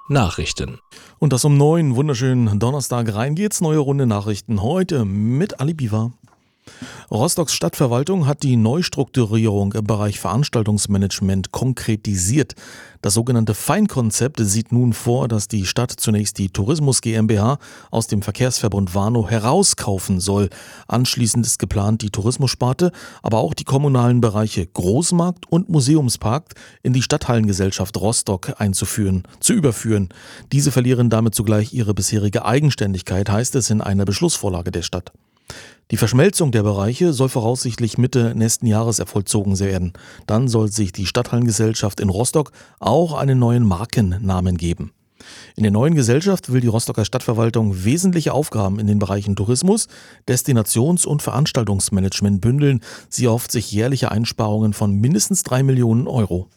Nachrichten. Und das um 9, wunderschönen Donnerstag rein geht's, neue Runde Nachrichten heute mit Ali Biwa. Rostocks Stadtverwaltung hat die Neustrukturierung im Bereich Veranstaltungsmanagement konkretisiert. Das sogenannte Feinkonzept sieht nun vor, dass die Stadt zunächst die Tourismus GmbH aus dem Verkehrsverbund Warnow herauskaufen soll. Anschließend ist geplant, die Tourismussparte, aber auch die kommunalen Bereiche Großmarkt und Museumspark in die Stadthallengesellschaft Rostock zu überführen. Diese verlieren damit zugleich ihre bisherige Eigenständigkeit, heißt es in einer Beschlussvorlage der Stadt. Die Verschmelzung der Bereiche soll voraussichtlich Mitte nächsten Jahres vollzogen werden. Dann soll sich die Stadthallengesellschaft in Rostock auch einen neuen Markennamen geben. In der neuen Gesellschaft will die Rostocker Stadtverwaltung wesentliche Aufgaben in den Bereichen Tourismus, Destinations- und Veranstaltungsmanagement bündeln. Sie erhofft sich jährliche Einsparungen von mindestens 3 Millionen Euro.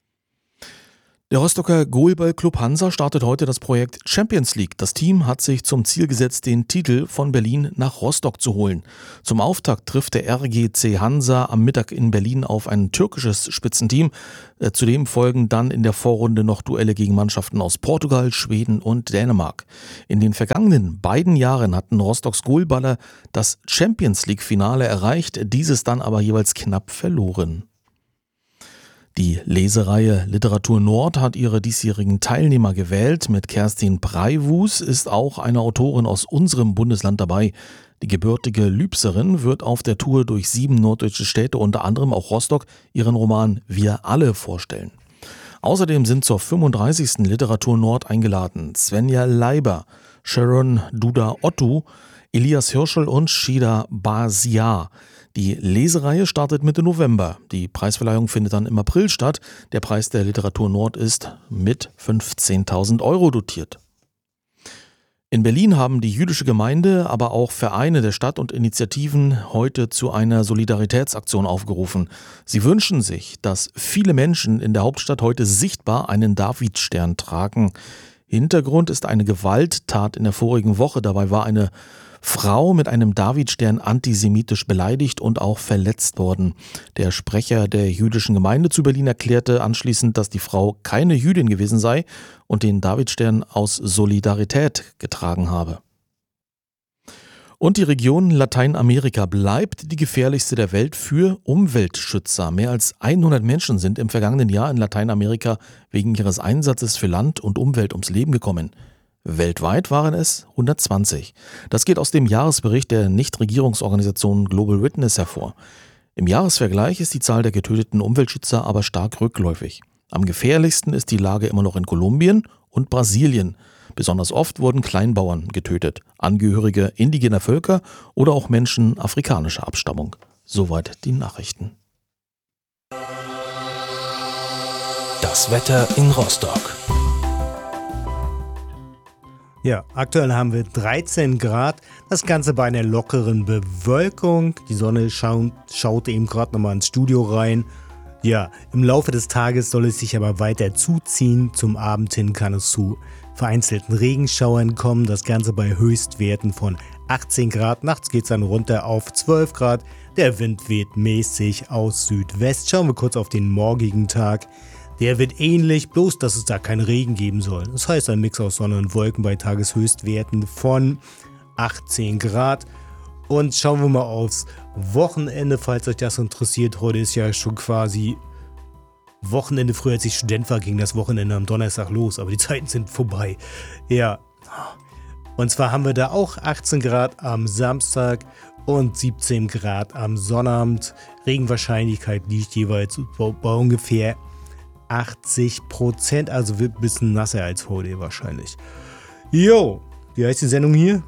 Der Rostocker Goalball-Club Hansa startet heute das Projekt Champions League. Das Team hat sich zum Ziel gesetzt, den Titel von Berlin nach Rostock zu holen. Zum Auftakt trifft der RGC Hansa am Mittag in Berlin auf ein türkisches Spitzenteam. Zudem folgen dann in der Vorrunde noch Duelle gegen Mannschaften aus Portugal, Schweden und Dänemark. In den vergangenen beiden Jahren hatten Rostocks Goalballer das Champions League-Finale erreicht, dieses dann aber jeweils knapp verloren. Die Lesereihe Literatur Nord hat ihre diesjährigen Teilnehmer gewählt. Mit Kerstin Preiwus ist auch eine Autorin aus unserem Bundesland dabei. Die gebürtige Lübserin wird auf der Tour durch 7 norddeutsche Städte, unter anderem auch Rostock, ihren Roman Wir alle vorstellen. Außerdem sind zur 35. Literatur Nord eingeladen Svenja Leiber, Sharon Duda-Otto, Elias Hirschel und Shida Basiar. Die Lesereihe startet Mitte November. Die Preisverleihung findet dann im April statt. Der Preis der Literatur Nord ist mit 15.000 Euro dotiert. In Berlin haben die jüdische Gemeinde, aber auch Vereine der Stadt und Initiativen heute zu einer Solidaritätsaktion aufgerufen. Sie wünschen sich, dass viele Menschen in der Hauptstadt heute sichtbar einen Davidstern tragen. Hintergrund ist eine Gewalttat in der vorigen Woche. Dabei war eine Frau mit einem Davidstern antisemitisch beleidigt und auch verletzt worden. Der Sprecher der jüdischen Gemeinde zu Berlin erklärte anschließend, dass die Frau keine Jüdin gewesen sei und den Davidstern aus Solidarität getragen habe. Und die Region Lateinamerika bleibt die gefährlichste der Welt für Umweltschützer. Mehr als 100 Menschen sind im vergangenen Jahr in Lateinamerika wegen ihres Einsatzes für Land und Umwelt ums Leben gekommen. Weltweit waren es 120. Das geht aus dem Jahresbericht der Nichtregierungsorganisation Global Witness hervor. Im Jahresvergleich ist die Zahl der getöteten Umweltschützer aber stark rückläufig. Am gefährlichsten ist die Lage immer noch in Kolumbien und Brasilien. Besonders oft wurden Kleinbauern getötet, Angehörige indigener Völker oder auch Menschen afrikanischer Abstammung. Soweit die Nachrichten. Das Wetter in Rostock. Ja, aktuell haben wir 13 Grad, das Ganze bei einer lockeren Bewölkung. Die Sonne schaut eben gerade nochmal ins Studio rein. Ja, im Laufe des Tages soll es sich aber weiter zuziehen. Zum Abend hin kann es zu vereinzelten Regenschauern kommen. Das Ganze bei Höchstwerten von 18 Grad. Nachts geht es dann runter auf 12 Grad. Der Wind weht mäßig aus Südwest. Schauen wir kurz auf den morgigen Tag. Der wird ähnlich, bloß dass es da keinen Regen geben soll. Das heißt ein Mix aus Sonne und Wolken bei Tageshöchstwerten von 18 Grad. Und schauen wir mal aufs Wochenende, falls euch das interessiert. Heute ist ja schon quasi Wochenende. Früher, als ich Student war, ging das Wochenende am Donnerstag los, aber die Zeiten sind vorbei. Ja, und zwar haben wir da auch 18 Grad am Samstag und 17 Grad am Sonnabend. Regenwahrscheinlichkeit liegt jeweils bei ungefähr 80%, also wird ein bisschen nasser als heute wahrscheinlich. Jo, wie heißt die Sendung hier?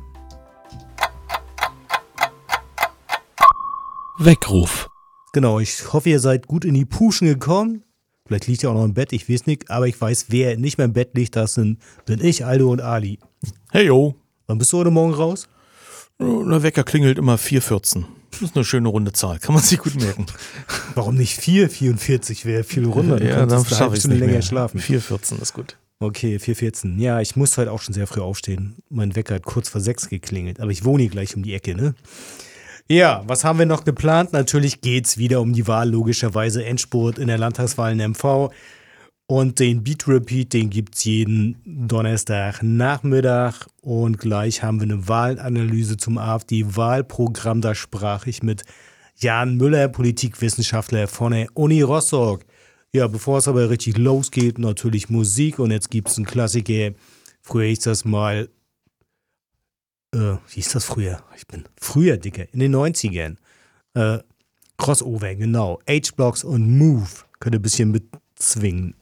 Weckruf. Genau, ich hoffe, ihr seid gut in die Puschen gekommen. Vielleicht liegt ihr auch noch im Bett, ich weiß nicht, aber ich weiß, wer nicht mehr im Bett liegt, das bin ich, Aldo und Ali. Hey yo. Wann bist du heute Morgen raus? Der Wecker klingelt immer 4:14. Das ist eine schöne runde Zahl, kann man sich gut merken. Warum nicht 4:44? Wäre viel runder. Ja, dann schaffe ich es nicht länger mehr. schlafen. 4:14 ist gut. Okay, 4:14. Ja, ich muss heute auch schon sehr früh aufstehen. Mein Wecker hat kurz vor 6 geklingelt, aber ich wohne hier gleich um die Ecke, ne? Ja, was haben wir noch geplant? Natürlich geht's wieder um die Wahl, logischerweise Endspurt in der Landtagswahl in MV. Und den Beat Repeat, den gibt es jeden Donnerstagnachmittag. Und gleich haben wir eine Wahlanalyse zum AfD-Wahlprogramm. Da sprach ich mit Jan Müller, Politikwissenschaftler von der Uni Rostock. Ja, bevor es aber richtig losgeht, natürlich Musik. Und jetzt gibt es einen Klassiker. Früher hieß das mal, wie hieß das früher? Ich bin früher, Dicker, in den 90ern. Crossover, genau. H-Blocks und Move. Könnt ihr ein bisschen mitzwingen.